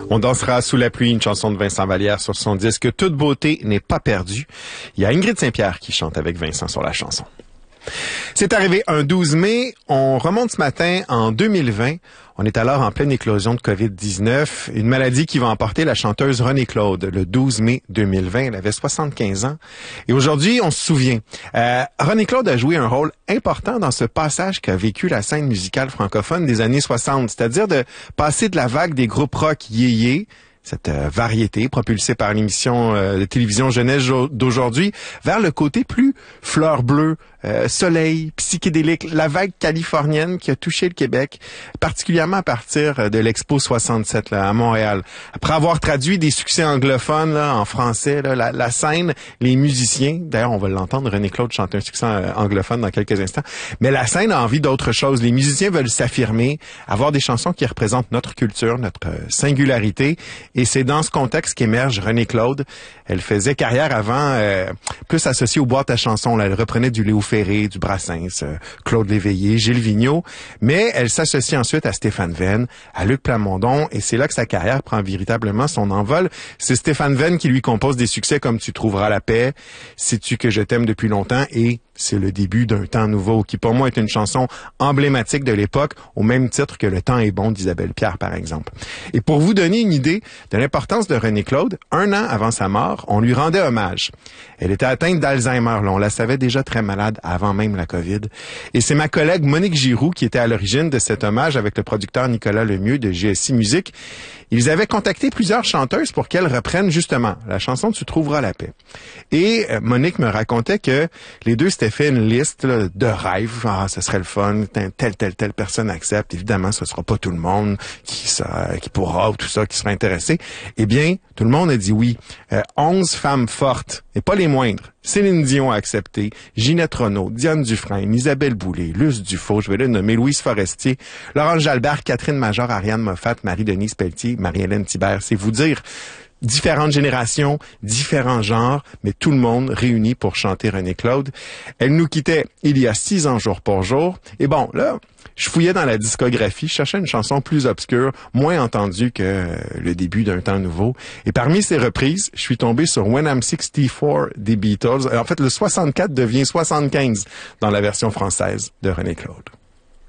On dansera sous la pluie, une chanson de Vincent Vallière sur son disque Toute beauté n'est pas perdue. Il y a Ingrid Saint-Pierre qui chante avec Vincent sur la chanson. C'est arrivé un 12 mai. On remonte ce matin en 2020. On est alors en pleine éclosion de COVID-19, une maladie qui va emporter la chanteuse Renée Claude le 12 mai 2020. Elle avait 75 ans. Et aujourd'hui, on se souvient. Renée Claude a joué un rôle important dans ce passage qu'a vécu la scène musicale francophone des années 60, c'est-à-dire de passer de la vague des groupes rock yéyé, cette variété propulsée par l'émission de télévision jeunesse d'aujourd'hui, vers le côté plus fleur bleue, soleil, psychédélique, la vague californienne qui a touché le Québec, particulièrement à partir de l'Expo 67 là, à Montréal. Après avoir traduit des succès anglophones là, en français, là, la scène, les musiciens, d'ailleurs on va l'entendre, Renée Claude chanter un succès anglophone dans quelques instants, mais la scène a envie d'autre chose. Les musiciens veulent s'affirmer, avoir des chansons qui représentent notre culture, notre singularité, et c'est dans ce contexte qu'émerge Renée Claude. Elle faisait carrière avant, plus associée aux boîtes à chansons. Là. Elle reprenait du Léo Ferré, du Brassens, Claude Léveillé, Gilles Vigneault, mais elle s'associe ensuite à Stéphane Venn, à Luc Plamondon, et c'est là que sa carrière prend véritablement son envol. C'est Stéphane Venn qui lui compose des succès comme Tu trouveras la paix, Sais-tu que je t'aime depuis longtemps, et c'est le début d'un temps nouveau, qui pour moi est une chanson emblématique de l'époque, au même titre que Le temps est bon d'Isabelle Pierre, par exemple. Et pour vous donner une idée de l'importance de Renée Claude, 1 an avant sa mort, on lui rendait hommage. Elle était atteinte d'Alzheimer, là, on la savait déjà très malade avant même la COVID. Et c'est ma collègue Monique Giroux qui était à l'origine de cet hommage avec le producteur Nicolas Lemieux de GSI Musique. Ils avaient contacté plusieurs chanteuses pour qu'elles reprennent justement la chanson Tu trouveras la paix. Et Monique me racontait que les deux s'étaient fait une liste là, de rêves. Ah, ce serait le fun, telle personne accepte. Évidemment, ce sera pas tout le monde qui pourra ou tout ça, qui sera intéressé. Eh bien, tout le monde a dit oui. 11 femmes fortes, et pas les moindres. Céline Dion a accepté, Ginette Renaud, Diane Dufresne, Isabelle Boulay, Luce Dufault, je vais les nommer, Louise Forestier, Laurence Jalbert, Catherine Major, Ariane Moffat, Marie-Denise Pelletier, Marie-Hélène Thibert. C'est vous dire différentes générations, différents genres, mais tout le monde réuni pour chanter Renée Claude. Elle nous quittait il y a 6 ans jour pour jour. Et bon, là, je fouillais dans la discographie, je cherchais une chanson plus obscure, moins entendue que le début d'un temps nouveau. Et parmi ces reprises, je suis tombé sur When I'm 64 des Beatles. En fait, le 64 devient 75 dans la version française de Renée Claude.